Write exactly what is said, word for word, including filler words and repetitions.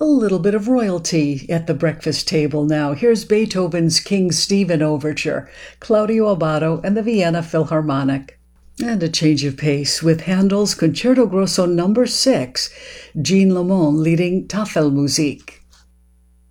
A little bit of royalty at the breakfast table now. Here's Beethoven's King Stephen Overture, Claudio Abbado and the Vienna Philharmonic. And a change of pace with Handel's Concerto Grosso number six, Jean Lamont leading Tafelmusik.